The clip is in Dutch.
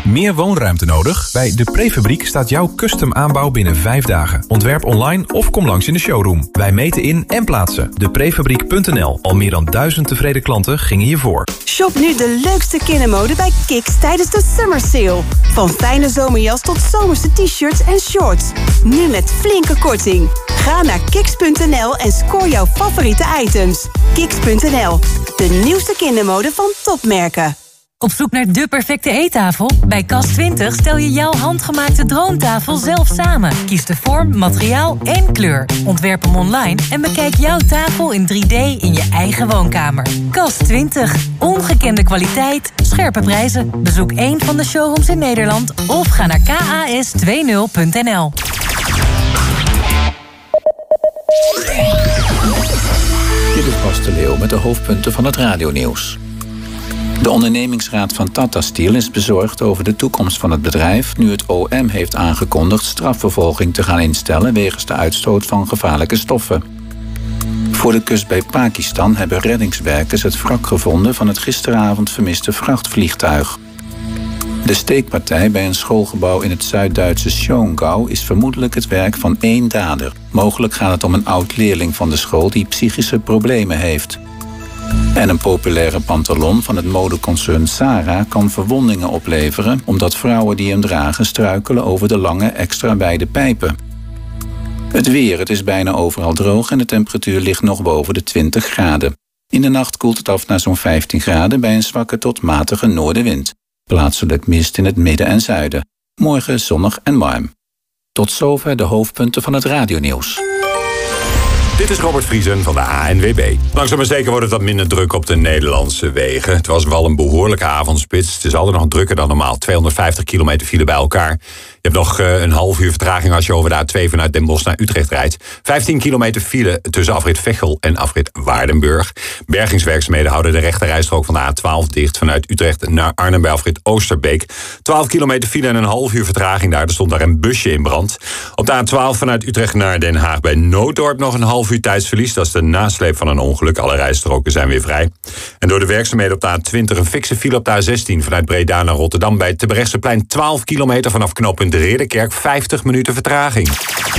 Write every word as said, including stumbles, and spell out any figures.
Meer woonruimte nodig? Bij De Prefabriek staat jouw custom aanbouw binnen vijf dagen. Ontwerp online of kom langs in de showroom. Wij meten in en plaatsen. de prefabriek punt n l. Al meer dan duizend tevreden klanten gingen hiervoor. Shop nu de leukste kindermode bij Kiks tijdens de Summer Sale. Van fijne zomerjas tot zomerse t-shirts en shorts. Nu met flinke korting. Ga naar kiks punt n l en scoor jouw favoriete items. kiks punt n l, de nieuwste kindermode van topmerken. Op zoek naar de perfecte eettafel? Bij Kas twintig stel je jouw handgemaakte droomtafel zelf samen. Kies de vorm, materiaal en kleur. Ontwerp hem online en bekijk jouw tafel in drie D in je eigen woonkamer. Kas twintig. Ongekende kwaliteit, scherpe prijzen. Bezoek één van de showrooms in Nederland of ga naar kas twintig punt n l. Dit is Bas de Leeuw met de hoofdpunten van het radionieuws. De ondernemingsraad van Tata Steel is bezorgd over de toekomst van het bedrijf, nu het O M heeft aangekondigd strafvervolging te gaan instellen wegens de uitstoot van gevaarlijke stoffen. Voor de kust bij Pakistan hebben reddingswerkers het wrak gevonden van het gisteravond vermiste vrachtvliegtuig. De steekpartij bij een schoolgebouw in het Zuid-Duitse Schongau is vermoedelijk het werk van één dader. Mogelijk gaat het om een oud-leerling van de school die psychische problemen heeft. En een populaire pantalon van het modeconcern Zara kan verwondingen opleveren omdat vrouwen die hem dragen struikelen over de lange extra wijde pijpen. Het weer, het is bijna overal droog en de temperatuur ligt nog boven de twintig graden. In de nacht koelt het af naar zo'n vijftien graden bij een zwakke tot matige noordenwind. Plaatselijk mist in het midden en zuiden. Morgen zonnig en warm. Tot zover de hoofdpunten van het radionieuws. Dit is Robert Vriesen van de A N W B. Langzaam maar zeker wordt het wat minder druk op de Nederlandse wegen. Het was wel een behoorlijke avondspits. Het is altijd nog drukker dan normaal. tweehonderdvijftig kilometer file bij elkaar. Je hebt nog uh, een half uur vertraging als je over de A twee vanuit Den Bosch naar Utrecht rijdt. vijftien kilometer file tussen afrit Veghel en afrit Waardenburg. Bergingswerkzaamheden houden de rechterrijstrook van de A twaalf dicht vanuit Utrecht naar Arnhem bij afrit Oosterbeek. twaalf kilometer file en een half uur vertraging daar. Er stond daar een busje in brand. Op de A twaalf vanuit Utrecht naar Den Haag bij Nooddorp nog een half uur tijdsverlies. Dat is de nasleep van een ongeluk. Alle rijstroken zijn weer vrij. En door de werkzaamheden op de A twintig een fikse file op de A zestien vanuit Breda naar Rotterdam bij het Terbrechtseplein twaalf kilometer vanaf knooppunt Ridderkerk, vijftig minuten vertraging.